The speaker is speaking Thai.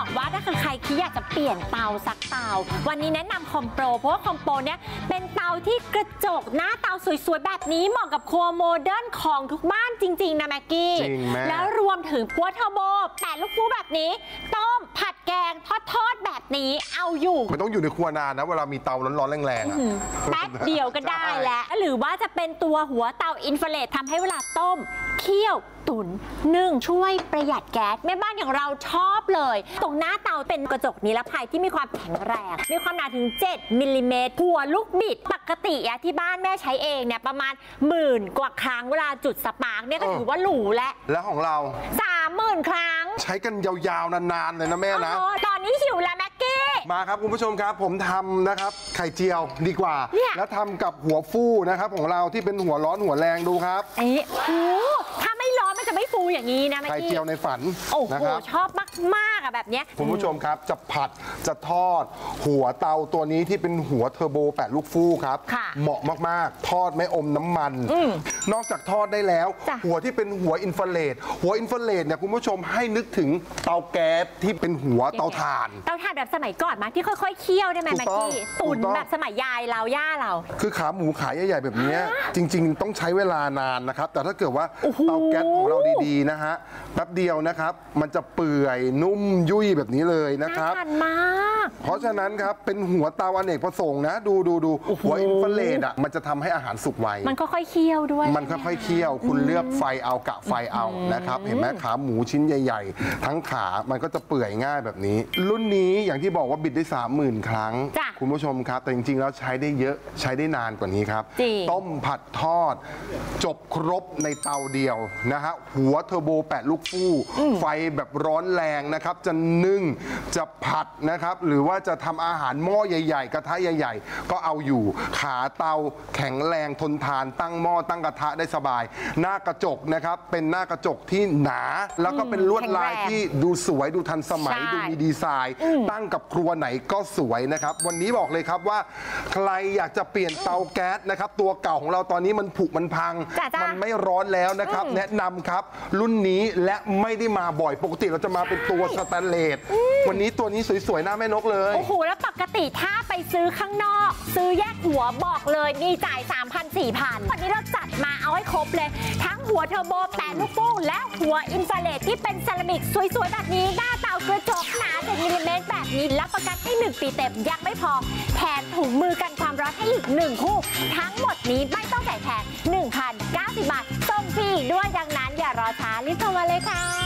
บอกว่าถ้าใครที่อยากจะเปลี่ยนเตาซักเตาวันนี้แนะนำคอมโปรเพราะว่าคอมโปรเนี่ยเป็นเตาที่กระจกหน้าเตาสวยๆแบบนี้เหมาะกับครัวโมเดิร์นของทุกบ้านจริงๆนะแม็กกี้แล้วรวมถึงพัวเทอร์โบแต่ลูกฟูแบบนี้ต้มผัดแกงทอดแบบนี้เอาอยู่ไม่ต้องอยู่ในครัวนานนะเวลามีเตาร้อนๆแรงๆแป๊บเดียวก็ได้แล้วหรือว่าจะเป็นตัวหัวเตาอินฟราเรดทำให้เวลาต้มเคี่ยวตุ๋นนึ่งช่วยประหยัดแก๊สแม่บ้านอย่างเราชอบเลยตรงหน้าเตาเป็นกระจกนิรภัยที่มีความแข็งแรงมีความหนาถึง7มิลลิเมตรหัวลูกบิดปกติที่บ้านแม่ใช้เองเนี่ยประมาณ10,000 กว่าครั้งเวลาจุดสปาร์กเนี่ยก็ถือว่าหรูแล้วของเรา 30,000 ครั้งใช้กันยาวๆนานๆเลยนะแม่นะตอนนี้หิวแล้วแม็กกี้มาครับคุณผู้ชมครับผมทำนะครับไข่เจียวดีกว่าแล้วทำกับหัวฟูนะครับของเราที่เป็นหัวร้อนหัวแรงดูครับถ้าไม่ร้อนมันจะไม่ฟูอย่างนี้นะแม็กกี้ไข่เจียวในฝันนะครับชอบมากๆแบบนี้คุณผู้ชมครับจะผัดจะทอดหัวเตาตัวนี้ที่เป็นหัวเทอร์โบ8 ลูกฟูครับเหมาะมากๆทอดไม่อมน้ำมันนอกจากทอดได้แล้วหัวที่เป็นหัวอินฟราเรดเนี่ยคุณผู้ชมให้นึกถึงเตาแก๊สที่เป็นหัวเตาถ่านแบบสมัยก่อนมาที่ค่อยๆเคี่ยวได้ไหมแม็กกี้ตุ๋นแบบสมัยยายเราย่าเราคือขาหมูขายใหญ่ๆแบบนี้จริงๆต้องใช้เวลานานนะครับแต่ถ้าเกิดว่าเตาแก๊สของเราดีๆนะฮะแป๊บเดียวนะครับมันจะเปื่อยนุ่มยุ่ยแบบนี้เลยนะครับน่าทานมากเพราะฉะนั้นครับเป็นหัวเตาอเนกประสงค์นะดูหัวอินฟราเรดมันจะทำให้อาหารสุกไวมันค่อยๆเคี่ยวด้วยมันค่อยๆเคี่ยวคุณเลือกไฟเอากะไฟเอานะครับเห็นไหมขาหมูชิ้นใหญ่ๆทั้งขามันก็จะเปื่อยง่ายแบบนี้รุ่นนี้อย่างที่บอกว่าบิดได้30,000 ครั้งคุณผู้ชมครับแต่จริงๆแล้วใช้ได้เยอะใช้ได้นานกว่านี้ครับต้มผัดทอดจบครบในเตาเดียวนะฮะหัวเทอร์โบ8 ลูกฟูไฟแบบร้อนแรงนะครับจะนึ่งจะผัดนะครับหรือว่าจะทำอาหารหม้อใหญ่ๆกระทะใหญ่ๆก็เอาอยู่ขาเตาแข็งแรงทนทานตั้งหม้อตั้งกระทะได้สบายหน้ากระจกนะครับเป็นหน้ากระจกที่หนาแล้วก็เป็นลวดลายที่ดูสวยดูทันสมัยดูมีดีไซน์ตั้งกับครัวไหนก็สวยนะครับวันนี้บอกเลยครับว่าใครอยากจะเปลี่ยนเตาแก๊สนะครับตัวเก่าของเราตอนนี้มันผุมันพังมันไม่ร้อนแล้วนะครับแนะนำครับรุ่นนี้และไม่ได้มาบ่อยปกติเราจะมาเป็นตัวสแตนเลสวันนี้ตัวนี้สวยๆหน้าแม่นกเลยโอ้โหแล้วปกติถ้าไปซื้อข้างนอกซื้อแยกหัวบอกเลยมีจ่าย 3,000-4,000 วันนี้เราจัดมาเอาให้ครบเลยทั้งหัวเทอร์โบ8 ลูกฟูและหัวอินฟราเรดที่เป็นเซรามิกสวยๆแบบนี้หน้าเตากระจกหนา7 มิลลิเมตรแบบนี้รับประกันให้1 ปีเต็มยังไม่พอแถมถุงมือกันความร้อนให้อีก1 คู่ทั้งหมดนี้ไม่ต้องจ่ายแพง 1,090 บาทส่งฟรีด้วยดังนั้นอย่ารอช้ารีบโทรมาเลยค่ะ